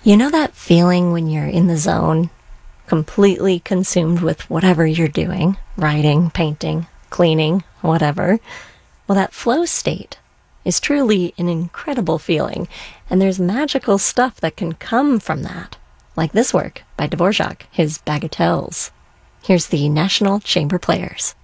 You know that feeling when you're in the zone, completely consumed with whatever you're doing, writing, painting, cleaning, whatever? Well, that flow state is truly an incredible feeling, and there's magical stuff that can come from that, like this work by Dvorak, his Bagatelles. Here's the National Chamber Players.